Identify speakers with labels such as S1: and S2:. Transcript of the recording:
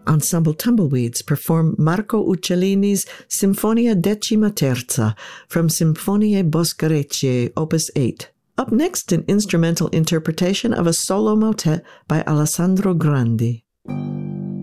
S1: Ensemble Tumbleweeds perform Marco Uccellini's Sinfonia Decima Terza from Sinfonie Boscareccie, Opus 8. Up next, an instrumental interpretation of a solo motet by Alessandro Grandi.